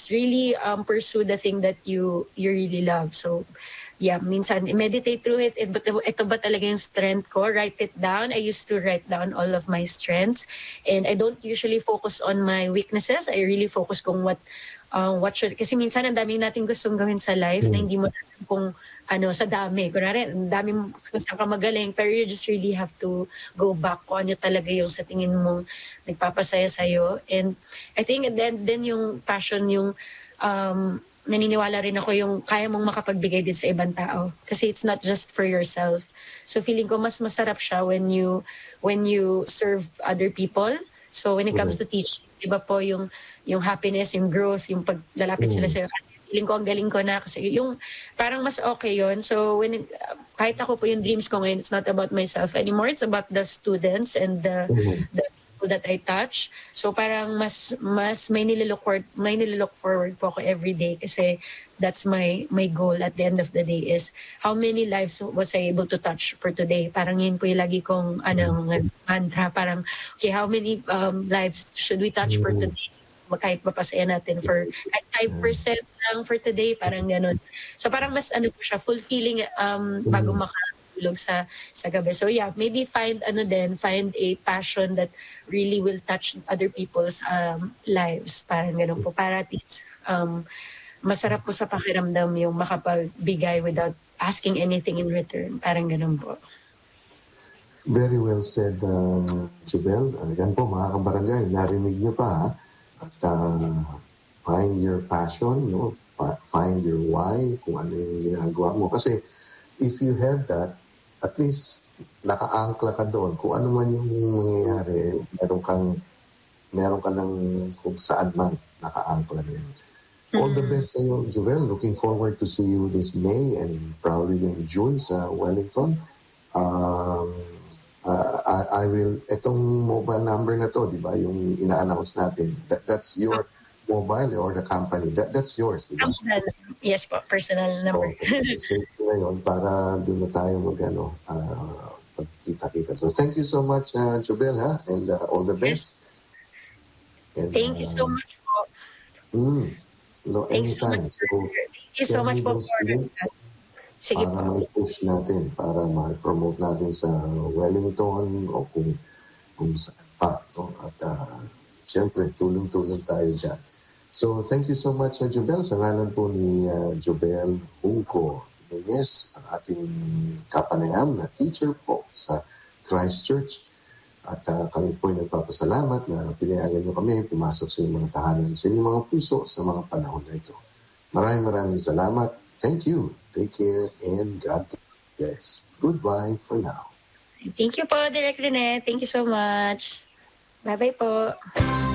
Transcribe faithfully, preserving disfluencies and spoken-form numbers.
just really um, pursue the thing that you you really love. So yeah, minsan meditate through it. Ito, ito ba talaga yung strength ko? Write it down. I used to write down all of my strengths, and I don't usually focus on my weaknesses. I really focus kung what uh, what should, kasi minsan ang daming natin gustong gawin sa life na hindi mo alam kung ano sa dami. Kunwari, ang dami mo kung saan ka magaling, pero you just really have to go back kung ano talaga yung sa tingin mong nagpapasaya sa'yo. And I think then, then yung passion, yung um, naniniwala rin ako yung kaya mong makapagbigay din sa ibang tao. Kasi it's not just for yourself. So feeling ko mas masarap siya when you when you serve other people. So when it comes to teaching, iba po yung yung happiness, yung growth, yung paglalapit sila sa feeling ko ang galing ko na kasi yung parang mas okay yon. So when it, uh, kahit ako po yung dreams ko ngayon, it's not about myself anymore. It's about the students and the, the people that I touch. So parang mas mas may nilook forward, may nilook forward po ako every day kasi that's my my goal at the end of the day is how many lives was I able to touch for today. Parang yun po yung lagi kong ano, mantra. Parang okay, how many um, lives should we touch for today? Kahit mapasaya natin for kahit five percent lang for today, parang ganun. So parang mas ano po siya, fulfilling um, bago makatulog sa sa gabi. So yeah, maybe find ano din, find a passion that really will touch other people's um, lives. Parang ganun po. Para at least um, masarap po sa pakiramdam yung makapagbigay without asking anything in return. Parang ganun po. Very well said, uh, Jubel. Uh, yan po mga kabarangay, narinig niyo pa ha? At uh, find your passion, no? Find your why, kung ano yung ginagawa mo. Kasi if you have that, at least naka-angkla ka doon. Kung ano man yung mangyayari, meron kang, meron ka ng kung saan man naka-angkla na yun. All the best sa iyo, Jovel. Looking forward to see you this May and probably in June sa Wellington. Um, Uh, I, I will, itong mobile number na to, di ba, yung ina-announce natin, that, that's your mobile or the company, that, that's yours, di ba? Yes po, personal number. Okay, save ko na yun para doon na tayo mag, ano, uh, pagkita-kita. So, thank you so much, uh, Jobel, ha? And uh, all the best. Yes. And, thank uh, you so much po. Mm, no, Thanks so much. So, thank you so much po for that. Sige para po. ma-push natin, para ma-promote natin sa Wellington o kung, kung saan pa. No? At uh, siyempre, tulong-tulong tayo dyan. So, thank you so much, uh, Jobel. Sa ngalan po ni uh, Jobel Junco Nunez, ang ating kapanayam na teacher po sa Christ Church. At uh, kami po ay nagpapasalamat na pinayagan niyo kami pumasok sa inyong mga tahanan, sa inyong mga puso sa mga panahon na ito. Maraming maraming salamat. Thank you. Take care and God bless. Goodbye for now. Thank you po, Direk Rene. Thank you so much. Bye-bye po.